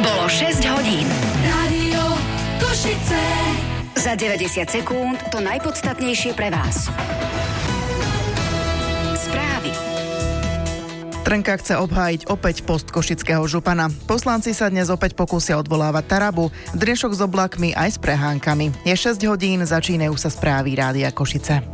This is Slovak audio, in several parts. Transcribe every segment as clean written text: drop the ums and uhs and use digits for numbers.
Bolo 6 hodín. Rádio Košice. Za 90 sekúnd to najpodstatnejšie pre vás. Správy. Trnka chce obhájiť opäť post košického župana. Poslanci sa dnes opäť pokúsia odvolávať Tarabu, dnešok s oblakmi aj s prehánkami. Je 6 hodín, začínajú sa správy Rádia Košice.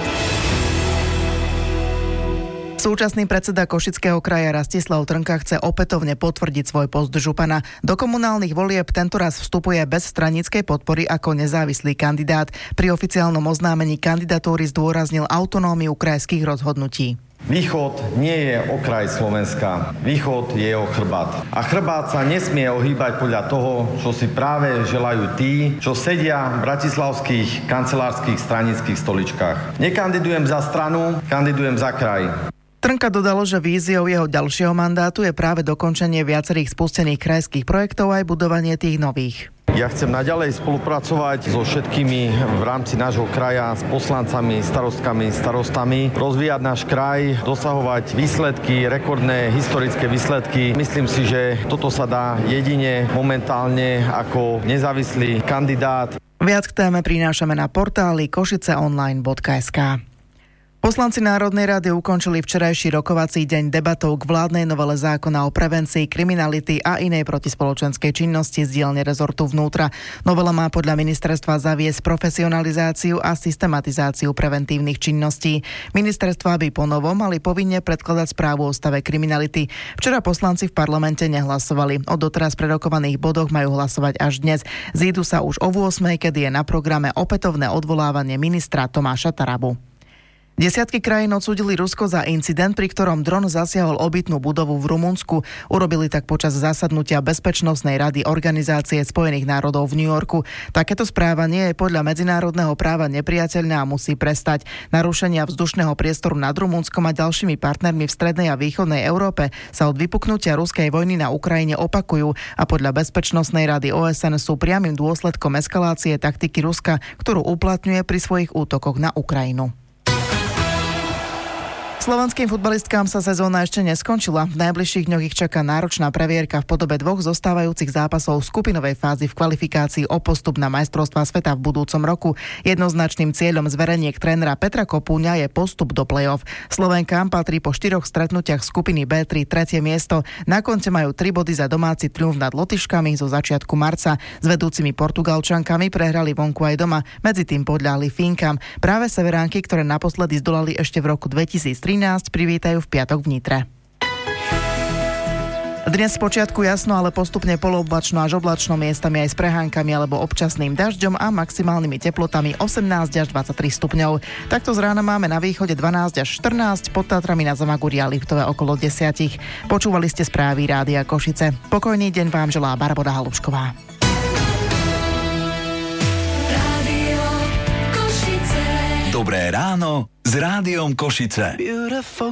Súčasný predseda Košického kraja Rastislav Trnka chce opätovne potvrdiť svoj post župana. Do komunálnych volieb tentoraz vstupuje bez stranickej podpory ako nezávislý kandidát. Pri oficiálnom oznámení kandidatúry zdôraznil autonómiu krajských rozhodnutí. Východ nie je okraj Slovenska. Východ je jeho chrbát. A chrbát sa nesmie ohýbať podľa toho, čo si práve želajú tí, čo sedia v bratislavských kancelárskych stranických stoličkách. Nekandidujem za stranu, kandidujem za kraj. Trnka dodalo, že víziou jeho ďalšieho mandátu je práve dokončenie viacerých spustených krajských projektov aj budovanie tých nových. Ja chcem naďalej spolupracovať so všetkými v rámci nášho kraja, s poslancami, starostkami, starostami, rozvíjať náš kraj, dosahovať výsledky, rekordné historické výsledky. Myslím si, že toto sa dá jedine momentálne ako nezávislý kandidát. Viac k téme prinášame na portáli košiceonline.sk. Poslanci Národnej rady ukončili včerajší rokovací deň debatou k vládnej novele zákona o prevencii kriminality a inej protispoločenskej činnosti z dielne rezortu vnútra. Novela má podľa ministerstva zaviesť profesionalizáciu a systematizáciu preventívnych činností. Ministerstvá by ponovom mali povinne predkladať správu o stave kriminality. Včera poslanci v parlamente nehlasovali. O doteraz prerokovaných bodoch majú hlasovať až dnes. Zídu sa už o 8:00, kedy je na programe opätovné odvolávanie ministra Tomáša Tarabu. Desiatky krajín odsúdili Rusko za incident, pri ktorom dron zasiahol obytnú budovu v Rumunsku. Urobili tak počas zasadnutia Bezpečnostnej rady Organizácie Spojených národov v New Yorku. Takéto správanie je podľa medzinárodného práva nepriateľné a musí prestať. Narušenia vzdušného priestoru nad Rumunskom a ďalšími partnermi v strednej a východnej Európe sa od vypuknutia ruskej vojny na Ukrajine opakujú a podľa Bezpečnostnej rady OSN sú priamym dôsledkom eskalácie taktiky Ruska, ktorú uplatňuje pri svojich útokoch na Ukrajinu. Slovenským futbalistkám sa sezóna ešte neskončila. V najbližších dňoch ich čaká náročná previerka v podobe 2 zostávajúcich zápasov skupinovej fázy v kvalifikácii o postup na majstrovstvá sveta v budúcom roku. Jednoznačným cieľom zverejniek trénera Petra Kopúňa je postup do play-off. Slovenkám patrí po 4 stretnutiach skupiny B3 tretie miesto. Na konte majú 3 body za domáci triumf nad Lotyškami zo začiatku marca. S vedúcimi Portugalčankami prehrali vonku aj doma. Medzi tým podľahli Fínkam. Práve severánky, ktoré naposledy zdolali ešte v roku 2013, privítajú v piatok v Nitre. Dnes spočiatku jasno, ale postupne polooblačno až oblačno, miestami aj s prehánkami alebo občasným dažďom a maximálnymi teplotami 18 až 23 stupňov. Takto z rána máme na východe 12 až 14, pod Tatrami na Zamagúri a Liptove okolo 10. Počúvali ste správy Rádia Košice. Pokojný deň vám želá Barbora Halušková. Dobré ráno s Rádiom Košice.